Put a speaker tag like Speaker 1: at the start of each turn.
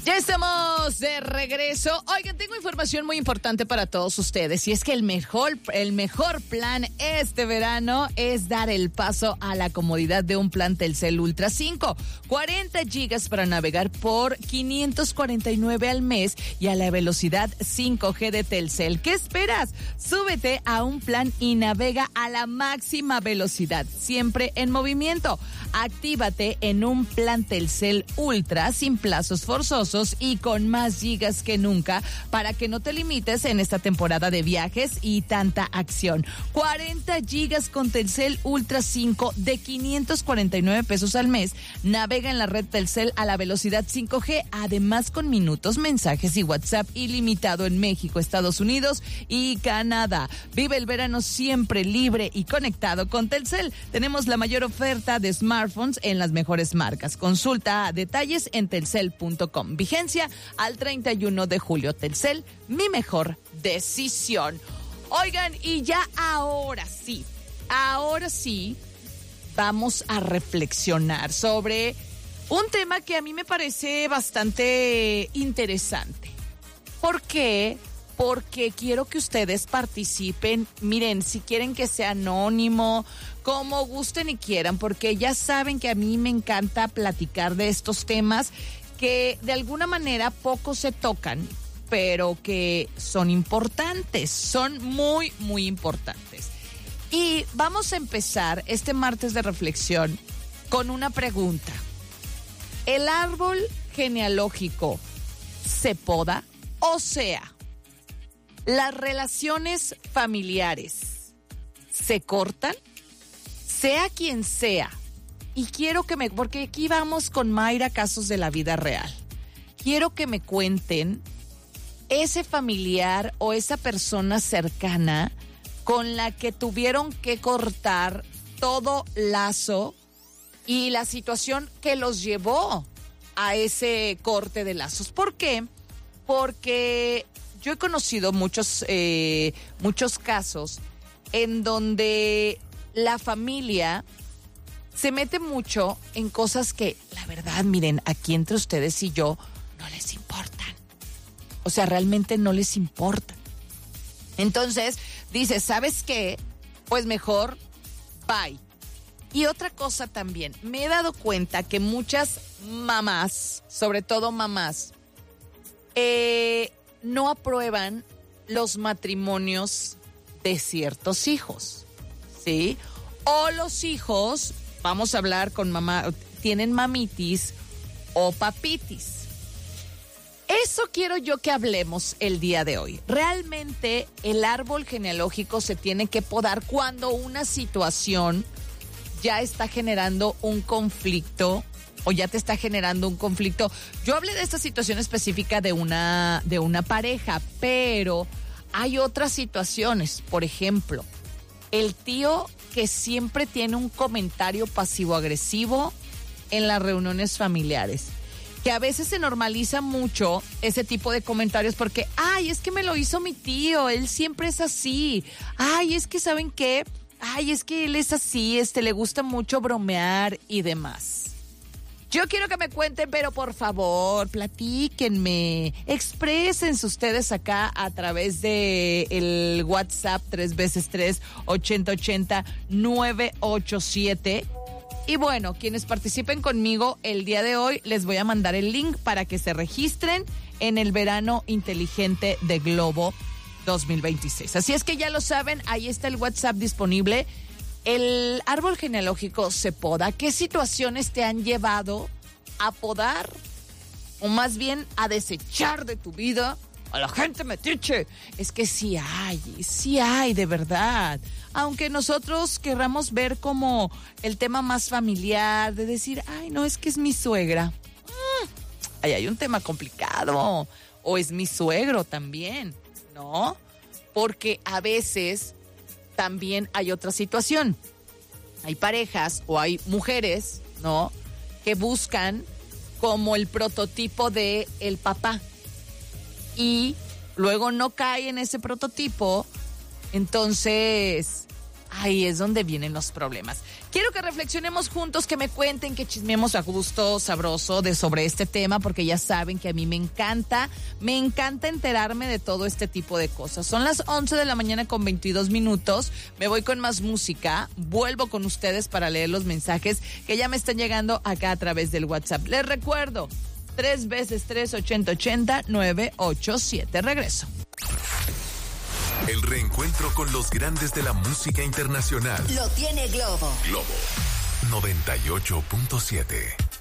Speaker 1: Ya estamos de regreso. Oigan, tengo información muy importante para todos ustedes. Y es que el mejor plan este verano es dar el paso a la comodidad de un plan Telcel Ultra 5. 40 gigas para navegar por 549 al mes y a la velocidad 5G de Telcel. ¿Qué esperas? Súbete a un plan y navega a la máxima velocidad, siempre en movimiento. Actívate en un plan Telcel Ultra sin plazos forzosos y con más gigas que nunca para que no te limites en esta temporada de viajes y tanta acción. 40 gigas con Telcel Ultra 5 de 549 pesos al mes. Navega en la red Telcel a la velocidad 5G, además con minutos, mensajes y WhatsApp ilimitado en México, Estados Unidos y Canadá. Vive el verano siempre libre y conectado con Telcel. Tenemos la mayor oferta de smartphones en las mejores marcas. Consulta detalles en telcel.com. Vigencia al 31 de julio. Telcel, mi mejor decisión. Oigan, y ya ahora sí, vamos a reflexionar sobre un tema que a mí me parece bastante interesante. ¿Por qué? Porque quiero que ustedes participen. Miren, si quieren que sea anónimo, como gusten y quieran, porque ya saben que a mí me encanta platicar de estos temas que de alguna manera poco se tocan, pero que son importantes, son muy, muy importantes. Y vamos a empezar este martes de reflexión con una pregunta. ¿El árbol genealógico se poda? O sea, ¿las relaciones familiares se cortan? Sea quien sea. Y quiero que porque aquí vamos con Mayra, casos de la vida real. Quiero que me cuenten ese familiar o esa persona cercana con la que tuvieron que cortar todo lazo y la situación que los llevó a ese corte de lazos. ¿Por qué? Porque yo he conocido muchos casos en donde la familia se mete mucho en cosas que, la verdad, miren, aquí entre ustedes y yo, no les importan. O sea, realmente no les importa. Entonces, dice, ¿sabes qué? Pues mejor, bye. Y otra cosa también, me he dado cuenta que muchas mamás, sobre todo mamás, no aprueban los matrimonios de ciertos hijos, ¿sí? O los hijos, vamos a hablar con mamá, tienen mamitis o papitis. Eso quiero yo que hablemos el día de hoy. Realmente el árbol genealógico se tiene que podar cuando una situación ya está generando un conflicto o ya te está generando un conflicto. Yo hablé de esta situación específica de una pareja, pero hay otras situaciones. Por ejemplo, el tío que siempre tiene un comentario pasivo-agresivo en las reuniones familiares, que a veces se normaliza mucho ese tipo de comentarios porque, ay, es que me lo hizo mi tío, él siempre es así, ay, es que ¿saben qué? Ay, es que él es así, le gusta mucho bromear y demás. Yo quiero que me cuenten, pero por favor, platíquenme, exprésense ustedes acá a través de el WhatsApp 3x3-8080-987. Y bueno, quienes participen conmigo el día de hoy, les voy a mandar el link para que se registren en el verano inteligente de Globo 2026. Así es que ya lo saben, ahí está el WhatsApp disponible. El árbol genealógico se poda. ¿Qué situaciones te han llevado a podar? O más bien a desechar de tu vida a la gente metiche. Es que sí hay, de verdad. Aunque nosotros querramos ver como el tema más familiar, de decir, ay, no, es que es mi suegra. Ahí hay un tema complicado. O es mi suegro también, ¿no? Porque a veces también hay otra situación. Hay parejas o hay mujeres, ¿no?, que buscan como el prototipo de el papá y luego no cae en ese prototipo. Entonces, ahí es donde vienen los problemas. Quiero que reflexionemos juntos, que me cuenten, que chismemos a gusto, sabroso sobre este tema, porque ya saben que a mí me encanta enterarme de todo este tipo de cosas. Son las 11 de la mañana con 22 minutos, me voy con más música, vuelvo con ustedes para leer los mensajes que ya me están llegando acá a través del WhatsApp. Les recuerdo, 3 veces 3, 8080 987. Regreso.
Speaker 2: El reencuentro con los grandes de la música internacional.
Speaker 3: Lo tiene Globo.
Speaker 2: Globo 98.7.